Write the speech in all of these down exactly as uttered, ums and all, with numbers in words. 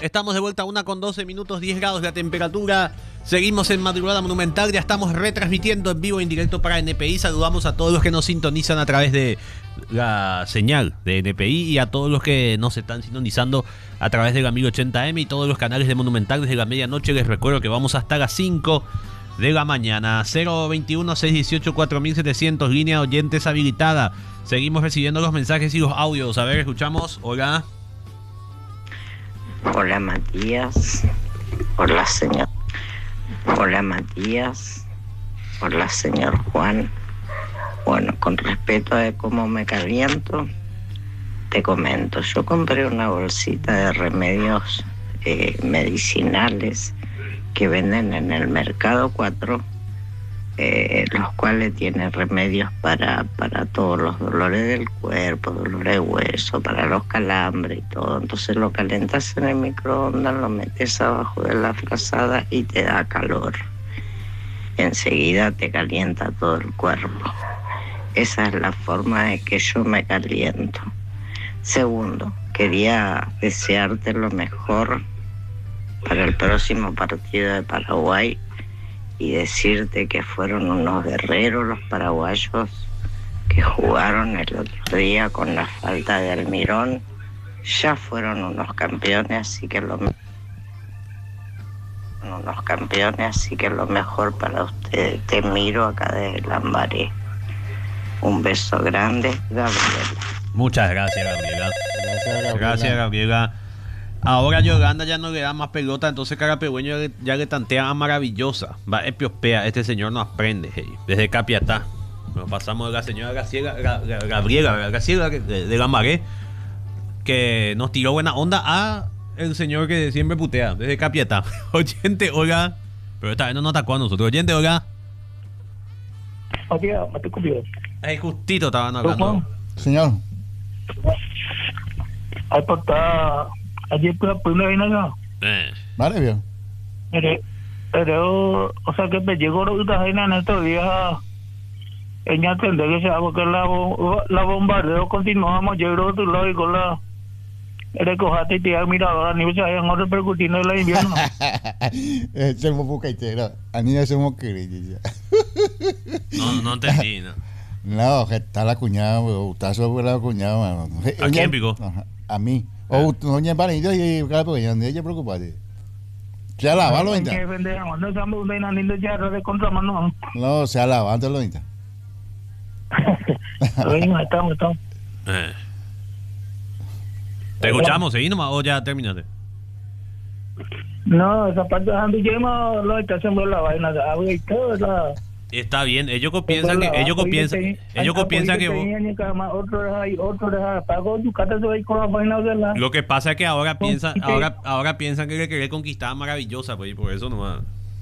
Estamos de vuelta, una con doce minutos, diez grados la temperatura. Seguimos en Madrugada Monumental, ya estamos retransmitiendo en vivo, en directo para N P I. Saludamos a todos los que nos sintonizan a través de la señal de N P I y a todos los que nos están sintonizando a través de la mil ochenta M y todos los canales de Monumental desde la medianoche. Les recuerdo que vamos hasta las cinco de la mañana. Cero veintiuno, seiscientos dieciocho, cuatro mil setecientos, línea oyentes habilitada. Seguimos recibiendo los mensajes y los audios. A ver, escuchamos. Hola. Hola Matías. Hola señor. Hola Matías. Hola señor Juan. Bueno, con respecto a cómo me caliento, te comento. Yo compré una bolsita de remedios eh, medicinales que venden en el Mercado cuatro, eh, los cuales tienen remedios para, para todos los dolores del cuerpo, dolores de hueso, para los calambres y todo. Entonces lo calentas en el microondas, lo metes abajo de la frazada y te da calor. Enseguida te calienta todo el cuerpo. Esa es la forma de que yo me caliento. Segundo, quería desearte lo mejor para el próximo partido de Paraguay y decirte que fueron unos guerreros los paraguayos que jugaron el otro día con la falta de Almirón. Ya fueron unos campeones, así que lo unos campeones, así que lo mejor para ustedes. Te miro acá desde Lambaré. Un beso grande, Gabriela. Muchas gracias, Gabriela. Gracias, Gabriela. Gracias, Gabriela. Ahora Yolanda ya no le da más pelota, entonces Carapegüeño ya le, ya le tantea a Maravillosa. Va epiopea, este señor no aprende, hey. Desde Capiatá. Nos pasamos de la señora Graciela, Gabriela, Graciela de, de Lambaré, que nos tiró buena onda a el señor que siempre putea, desde Capiatá. Oyente, hola. Pero esta vez no nos atacó a nosotros. Oyente, hola. Oye, me te copió. Ahí justito estaban hablando. Señor. Ahí por está. Ayer por la primera vez acá. Eh. Vale, bien. Pero, pero, o sea que me llegó ahorita en estos días. Ella entender que se hago que la, la bombardeo continuamos. Yo creo que tú lo digo la. Recojate y tirar mirador a nivel se vayan a repercutir en el invierno. Es el mopucaitero. A mí es un moquerilla. No, no entendí, no. No, que está la cuñada, usted sobre la cuñada. ¿A quién picó? A mí. O doña Panito y cada pequeña, ella preocupate. Se alaba, lo inta. No estamos una linda charla de contramano. No, se alaba, antes lo inta. Venga, estamos, estamos. Eh. ¿Te escuchamos? ¿Seguí nomás o ya terminaste? No, esa parte de Andy Yema lo está haciendo la vaina de agua y todo la... Está bien, ellos piensan que ellos piensan ellos piensan que vos... Lo que pasa es que ahora piensan ahora ahora piensan que le querés conquistar Maravillosa, pues, y por eso nomás.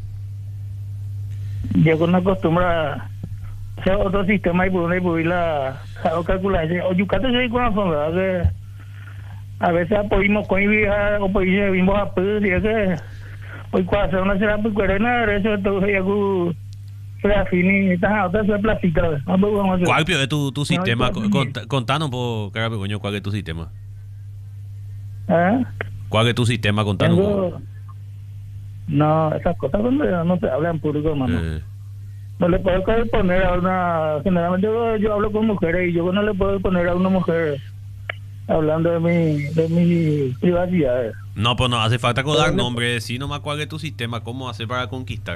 Yo con una costumbre a hacer otro sistema y poner y la calcular. O Yucatán se con la sombra que a veces apoyamos con vieja o pues vimos a pedir que hoy cuando una será pues querena eso todo ya ku para finir está otra se plástica. ¿Cuál es tu tu sistema? Contanos un poco, Carapegüeño, ¿cuál es tu sistema? ¿Eh? ¿Cuál es tu sistema? Contanos un poco. No, esas cosas cuando no se habla en público, hermano. Eh. No le puedo poner a una... Generalmente yo, yo hablo con mujeres y yo no le puedo poner a una mujer hablando de mi, de mi privacidad. No, pues no hace falta dar nombre. Sí, nomás cuál es tu sistema, cómo hacer para conquistar.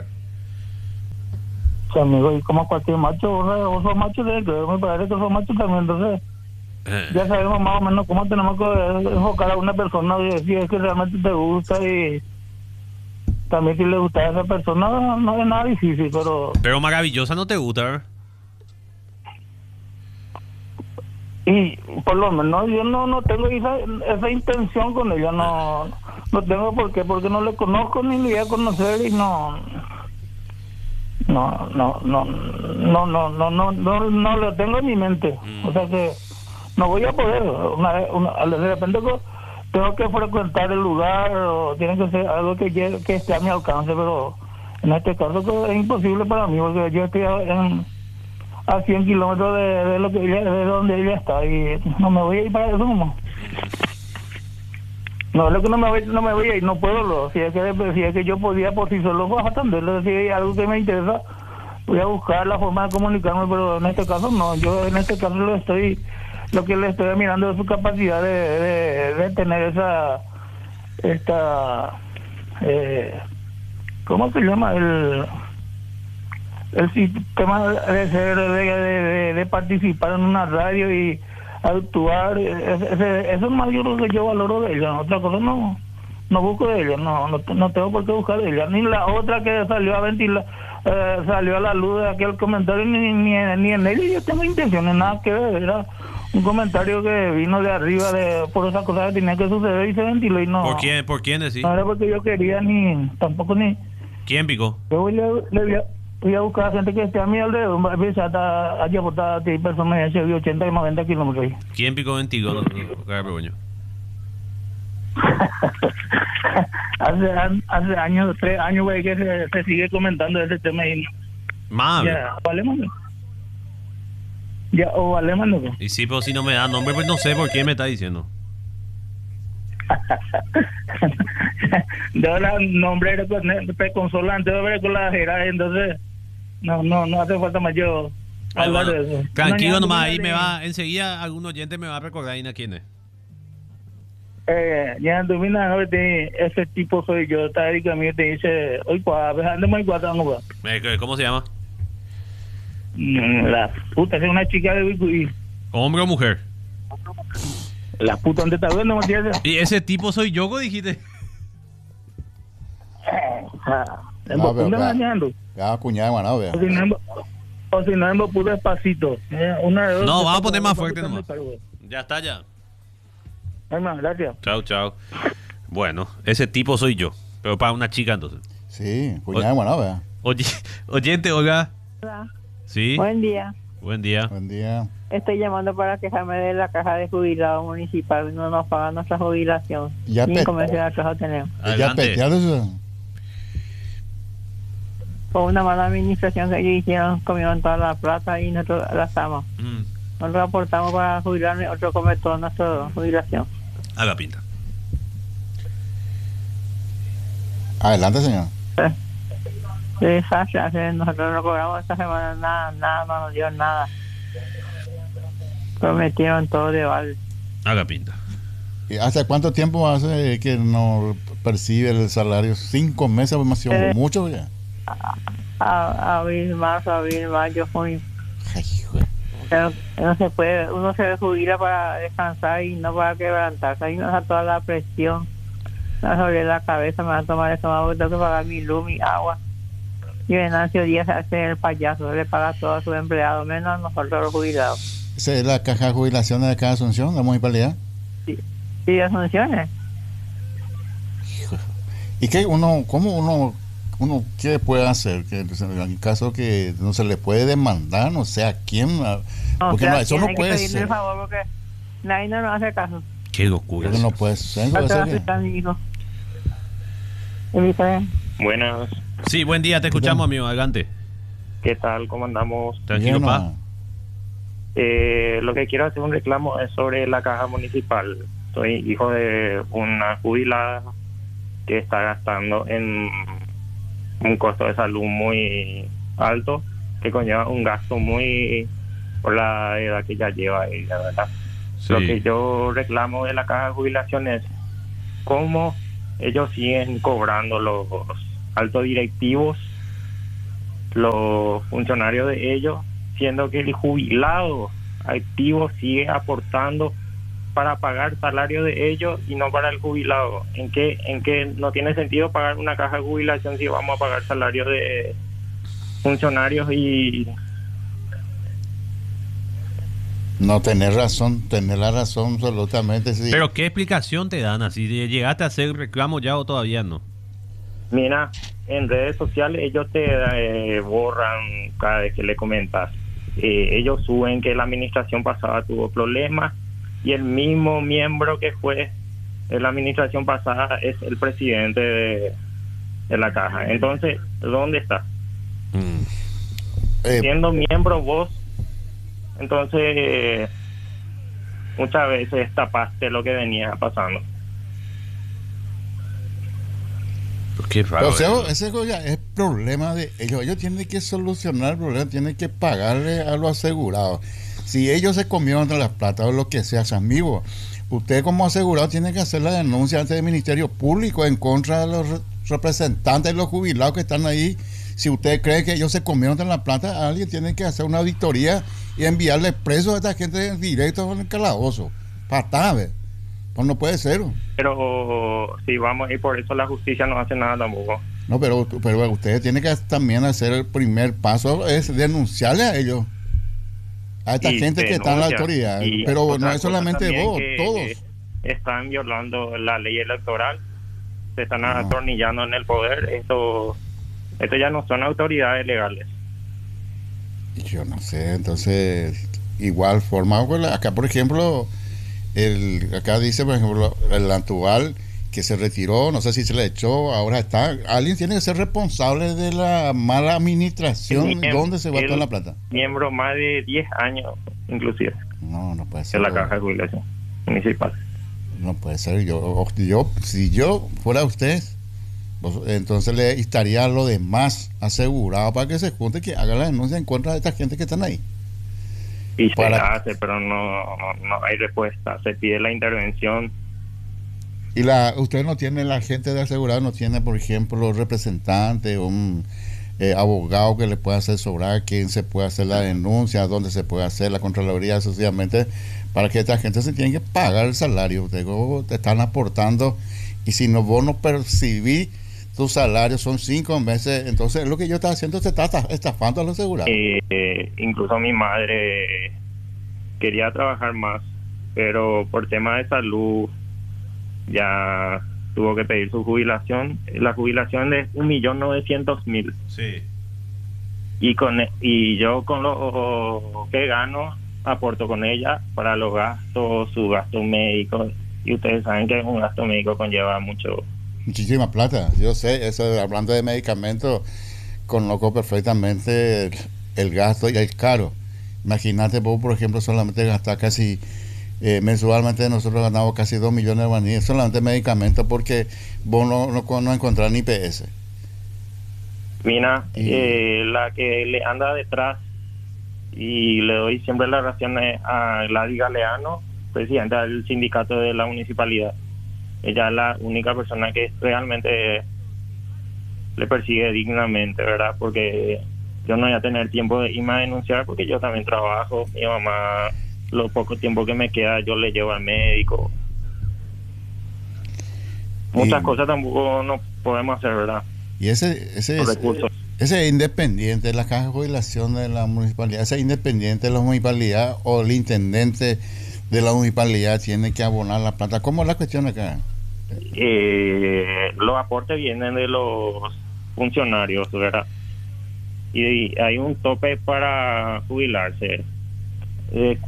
O sea, amigo, y como cualquier macho, o sea, macho de que me parece que son machos también, entonces... Eh. Ya sabemos más o menos cómo tenemos que enfocar a una persona y decir es que realmente te gusta y... También si le gusta a esa persona no, no es nada difícil, pero... Pero Maravillosa no te gusta, ¿verdad? Y por lo menos yo no no tengo esa, esa intención con ella, no no tengo por qué, porque no le conozco ni le voy a conocer y no... No, no, no, no, no, no, no, no, no lo tengo en mi mente. Mm. O sea que no voy a poder, una, una, de repente... Tengo que frecuentar el lugar o tiene que ser algo que, que esté a mi alcance, pero en este caso es imposible para mí porque yo estoy en, a cien kilómetros de, de lo que ella, de donde ella está y no me voy a ir para eso, ¿no? No, lo que no me voy, no me voy a ir, no puedo. Lo, si, es que, si es que yo podía por sí solo pues, atenderlo, si hay algo que me interesa, voy a buscar la forma de comunicarme, pero en este caso no. Yo en este caso lo estoy, lo que le estoy mirando es su capacidad de, de, de tener esa, esta, eh, ¿cómo se llama? El, el sistema de ser, de, de, de, de participar en una radio y actuar, ese, ese, eso es más yo lo que yo valoro de ella, otra cosa no no busco de ella, no no, no tengo por qué buscar de ella, ni la otra que salió a ventilar, eh, salió a la luz de aquel comentario, ni, ni, ni en ella yo tengo intenciones, nada que ver, era un comentario que vino de arriba de por esas cosas que tenía que suceder y se ventiló y no. ¿Por quién, por quién decís? No era porque yo quería ni, tampoco ni. ¿Quién picó? Yo le, le, le, voy a buscar gente que esté a mi alrededor, empieza a allá botar personas de ochenta y noventa kilómetros. ¿Quién picó ventigo? No, no, no, hace, hace años, tres años, güey, que se, se sigue comentando ese tema y Más. ya, vale, mano. Ya, o vale, mano. Y sí, pero si no me da nombre, pues no sé por qué me está diciendo. De ahora nombre preconsolante, de ver con la jera, entonces no, no, no hace falta más yo Ay, hablar bueno, de eso. tranquilo No, nomás, ya, ahí ya, me va, enseguida algún oyente me va a recordar ahí quién es. Eh, ya domina no te ese tipo soy yo, está ahí que a mí te dice, "Oye, pues, ande muy guatango." Eh, ¿Cómo se llama? La puta, es una chica de Bicuí. ¿Hombre o mujer? La puta, ¿dónde está viendo, Matías? ¿Y ese tipo soy yo, ¿cómo dijiste? En No, Bocú pero, me vea. bañando. Ya, cuñada, bueno, vea. O si no, en Bo- o si no, en Bocú despacito. Eh, Una de dos. No, vamos a poner más Despacito, fuerte nomás. despacito. Ya está, ya. Ay, man, gracias. Chao, chao. Bueno, ese tipo soy yo, pero para una chica entonces. Sí, cuñada, bueno, vea. Oye, oyente, Olga. Hola. Sí. Buen día. Buen día. Buen día. Estoy llamando para quejarme de la caja de jubilado municipal. No nos pagan nuestra jubilación. Ya Cinco pe- meses de atraso tenemos. Ya Adelante. peteado eso. Por una mala administración que ellos hicieron, comieron toda la plata y nosotros la estamos. Mm, Nosotros aportamos para jubilarnos, otro come toda nuestra jubilación. haga pinta. Adelante, señor. De desastre, hace- nosotros no cobramos esta semana nada, nada, no nos dio nada. Prometieron todo de vale. Haga pinta. ¿Y ¿Hace cuánto tiempo hace que no percibe el salario? Cinco meses, más sido Eh. mucho ya. A- Abril, marzo, abril, mayo, junio. Ay, hijo de- Pero no se puede, uno se jubila para descansar y no para quebrantarse. Ahí nos da toda la presión, me va a doler la cabeza, me va a tomar el estómago, tengo que pagar mi luz, mi agua. Y Venancio Díaz hace el payaso, le paga todo a sus empleados, menos a nosotros los jubilados. ¿Esa es la caja de jubilación de cada Asunción, la municipalidad? ¿Y Asunciones? ¿Y qué uno, cómo uno, uno qué puede hacer? Que en caso que no se le puede demandar, no sé a quién, a- No, porque o sea, no, eso no tiene que puede pedirle ser. el favor porque nadie no nos hace caso. Qué locura. Eso no puede ser. No puede te va a ser que- aceptar mi hijo. Elizabeth. Buenas, Sí, buen día, te escuchamos, amigo. Adelante. ¿qué tal? ¿Cómo andamos? Tranquilo, Bien, pa. no. Eh, lo que quiero hacer un reclamo es sobre la caja municipal. Soy hijo de una jubilada que está gastando en un costo de salud muy alto, que conlleva un gasto muy por la edad que ya lleva ella, ¿verdad? Sí. Lo que yo reclamo de la caja de jubilación es cómo ellos siguen cobrando los altos directivos, los funcionarios de ellos, siendo que el jubilado activo sigue aportando para pagar salario de ellos y no para el jubilado. ¿En qué, en qué no tiene sentido pagar una caja de jubilación si vamos a pagar salario de funcionarios y No, tener razón, tener la razón absolutamente, sí. Pero ¿qué explicación te dan así? ¿Llegaste a hacer reclamo ya o todavía no? mira, en redes sociales ellos te eh, borran cada vez que le comentas. Eh, ellos suben que la administración pasada tuvo problemas y el mismo miembro que fue en la administración pasada es el presidente de, de la caja. Entonces, ¿dónde está? Mm. Eh, Siendo miembro vos, entonces eh, muchas veces tapaste lo que venía pasando. Qué raro. O sea, ese ya es problema de ellos. Ellos tienen que solucionar el problema, tienen que pagarle a los asegurados. Si ellos se comieron de las plata o lo que sea, amigo, usted como asegurado tiene que hacer la denuncia ante el Ministerio Público en contra de los re- representantes de los jubilados que están ahí. Si usted cree que ellos se comieron de la plata, alguien tiene que hacer una auditoría y enviarle presos a esta gente directo en el calabozo. Patada, pues no puede ser. Pero si vamos y por eso la justicia no hace nada tampoco. No, pero, pero usted tiene que también hacer el primer paso, es denunciarle a ellos. A esta Y gente que está en la denuncia. autoridad. Y Pero otra no es cosa solamente también vos, que todos. están violando la ley electoral, se están No. atornillando en el poder. Esto, esto ya no son autoridades legales. Yo no sé, entonces, igual forma, pues, acá por ejemplo, el acá dice, por ejemplo, el actual que se retiró, no sé si se le echó, ahora está, alguien tiene que ser responsable de la mala administración, El- ¿dónde se va el- toda la plata? Miembro más de diez años, inclusive, No, no puede ser. de la Caja de Jubilación Municipal. No puede ser, yo, yo si yo fuera usted, pues, entonces le estaría a lo demás asegurado para que se junte, que haga la denuncia en contra de esta gente que están ahí. Y Para- se hace, pero no, no hay respuesta. Se pide la intervención. Y la usted no tiene, la gente de asegurado no tiene, por ejemplo, representante, un eh, abogado que le pueda asesorar quién se puede hacer la denuncia, dónde se puede hacer la Contraloría, sucesivamente, para que esta gente se tiene que pagar el salario. Usted, oh, te están aportando, y si no vos no percibís tu salario, son cinco meses, entonces lo que yo estaba haciendo, se está esta- estafando a los asegurados. Eh, eh, incluso mi madre quería trabajar más, pero por tema de salud ya tuvo que pedir su jubilación. La jubilación es un millón novecientos mil. Sí. Y con e- y yo con lo que gano aporto con ella para los gastos, su gasto médico, y ustedes saben que un gasto médico conlleva mucho. Muchísima plata, yo sé, eso hablando de medicamentos, conozco perfectamente el, el gasto y el caro. Imagínate vos, por ejemplo, solamente gastar casi, eh, mensualmente nosotros ganamos casi dos millones de guaraníes, solamente medicamentos, porque vos no, no, no encontrás ni P S. Mira, Y- eh, la que le anda detrás, y le doy siempre las razones a Gladys Galeano, presidenta del sindicato de la municipalidad. Ella es la única persona que realmente le persigue dignamente, ¿verdad? Porque yo no voy a tener tiempo de irme a denunciar, porque yo también trabajo. Mi mamá, lo poco tiempo que me queda, yo le llevo al médico. Muchas Y- cosas tampoco no podemos hacer, ¿verdad? Y ese, ese, Los es, recursos. ese es independiente, la caja de jubilación de la municipalidad, ese es independiente de la municipalidad, o el intendente de la municipalidad tiene que abonar la plata. ¿Cómo es la cuestión acá? Eh, los aportes vienen de los funcionarios, ¿verdad? Y hay un tope para jubilarse. Eh,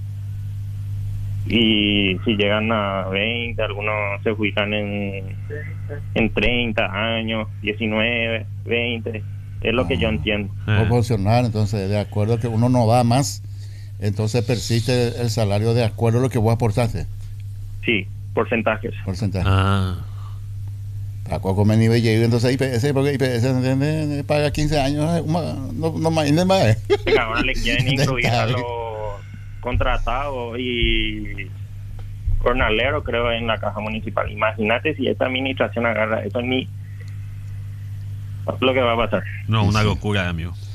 y si llegan a veinte, algunos se jubilan en, en treinta años, diecinueve, veinte. Es lo que yo Ah. entiendo. Eh. Proporcionar, entonces, de acuerdo que uno no da más, entonces persiste el salario de acuerdo a lo que vos aportaste, Sí, porcentajes. porcentaje. Ah. Para cuando me nivel llegue, entonces I P S, porque I P S ¿entiendes? Paga quince años, eh, uma- no, no más, no más. Ahora le quieren incluir a los contratados y jornaleros, creo, en la caja municipal. Imagínate si esta administración agarra eso, ni lo que va a pasar. No, una Sí. locura, amigo.